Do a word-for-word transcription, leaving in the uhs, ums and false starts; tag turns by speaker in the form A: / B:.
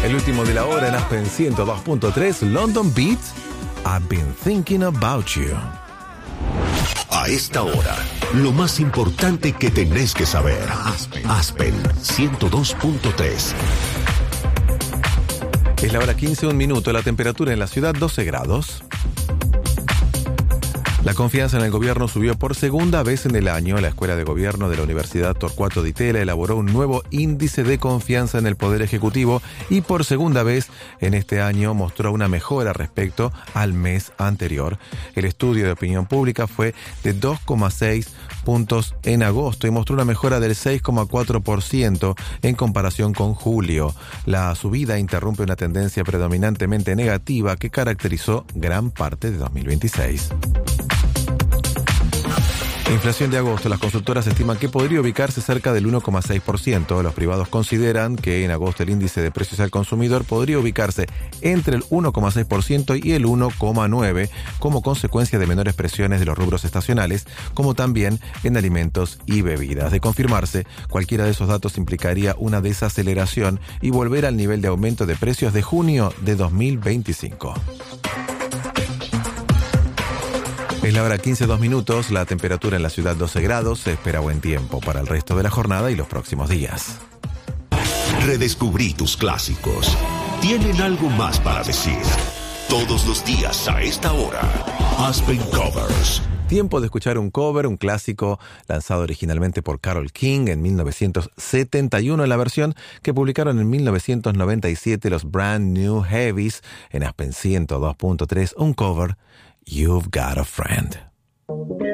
A: El último de la hora en Aspen ciento dos punto tres, London Beats, I've been thinking about you.
B: A esta hora, lo más importante que tenés que saber. Aspen, Aspen ciento dos punto tres.
A: Es la hora quince, un minuto, la temperatura en la ciudad doce grados. La confianza en el gobierno subió por segunda vez en el año. La Escuela de Gobierno de la Universidad Torcuato Di Tella elaboró un nuevo índice de confianza en el Poder Ejecutivo y por segunda vez en este año mostró una mejora respecto al mes anterior. El estudio de opinión pública fue de dos coma seis puntos en agosto y mostró una mejora del seis coma cuatro por ciento en comparación con julio. La subida interrumpe una tendencia predominantemente negativa que caracterizó gran parte de dos mil veintiséis. La inflación de agosto, las consultoras estiman que podría ubicarse cerca del uno coma seis por ciento. Los privados consideran que en agosto el índice de precios al consumidor podría ubicarse entre el uno coma seis por ciento y el uno coma nueve por ciento como consecuencia de menores presiones de los rubros estacionales, como también en alimentos y bebidas. De confirmarse, cualquiera de esos datos implicaría una desaceleración y volver al nivel de aumento de precios de junio de dos mil veinticinco. Es la hora quince, dos minutos, la temperatura en la ciudad doce grados, se espera buen tiempo para el resto de la jornada y los próximos días.
B: Redescubrí tus clásicos. Tienen algo más para decir. Todos los días a esta hora. Aspen Covers.
A: Tiempo de escuchar un cover, un clásico lanzado originalmente por Carole King en mil novecientos setenta y uno en la versión que publicaron en mil novecientos noventa y siete los Brand New Heavies en Aspen ciento dos punto tres, un cover, You've Got a Friend.